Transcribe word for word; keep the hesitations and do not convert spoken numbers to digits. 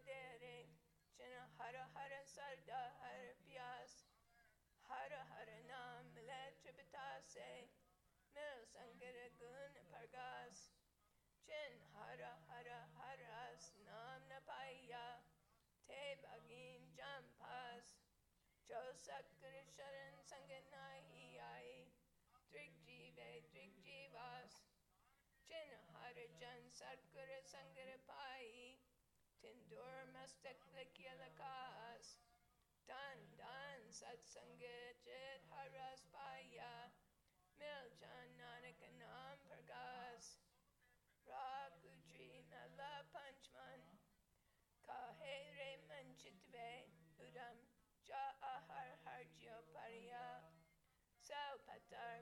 dere, Chin Hara Hara Sarda Har Pyas, Hara Hara Nam Le Tripitase, Mil Sangara Gun Pargas, Chin Hara Hara Haras Nam Napaya, Te Bagin Jampas, Josakar Sharan Sanganai Ai, Drigjive Drigjivas, Chin Harajan Satkara Sangara Pai, Tindur Mastak Lakas, Dan Dan Satsangajit Haras Paya, Miljan Nanakanam Pargas, Ragudri Mala Panchman, Kahere Manchitve, Udam Ja Ahar Harjyo Pariya, Saupatar